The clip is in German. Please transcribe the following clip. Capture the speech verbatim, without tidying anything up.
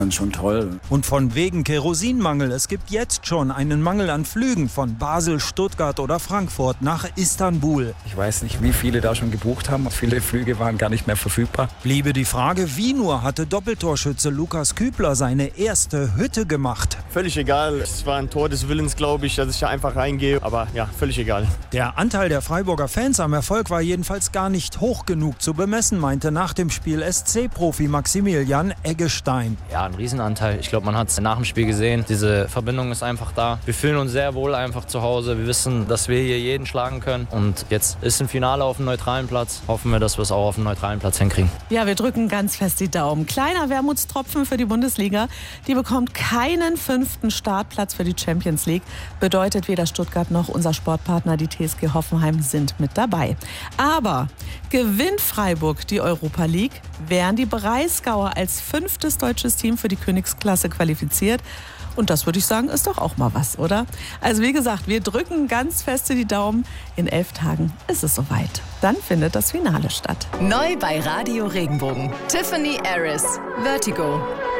Schon toll. Und von wegen Kerosinmangel. Es gibt jetzt schon einen Mangel an Flügen von Basel, Stuttgart oder Frankfurt nach Istanbul. Ich weiß nicht, wie viele da schon gebucht haben. Viele Flüge waren gar nicht mehr verfügbar. Bliebe die Frage, wie nur hatte Doppeltorschütze Lukas Kübler seine erste Hütte gemacht. Völlig egal. Es war ein Tor des Willens, glaube ich, dass ich da einfach reingehe. Aber ja, völlig egal. Der Anteil der Freiburger Fans am Erfolg war jedenfalls gar nicht hoch genug zu bemessen, meinte nach dem Spiel S C-Profi Maximilian Eggestein. Ja, ein Riesenanteil. Ich glaube, man hat es nach dem Spiel gesehen. Diese Verbindung ist einfach da. Wir fühlen uns sehr wohl einfach zu Hause. Wir wissen, dass wir hier jeden schlagen können. Und jetzt ist ein Finale auf dem neutralen Platz. Hoffen wir, dass wir es auch auf dem neutralen Platz hinkriegen. Ja, wir drücken ganz fest die Daumen. Kleiner Wermutstropfen für die Bundesliga. Die bekommt keinen fünften Startplatz für die Champions League. Bedeutet, weder Stuttgart noch unser Sportpartner, die T S G Hoffenheim, sind mit dabei. Aber gewinnt Freiburg die Europa League, wären die Breisgauer als fünftes deutsches Team für die Königsklasse qualifiziert. Und das würde ich sagen, ist doch auch mal was, oder? Also wie gesagt, wir drücken ganz feste die Daumen. In elf Tagen ist es soweit. Dann findet das Finale statt. Neu bei Radio Regenbogen. Tiffany Harris, Vertigo.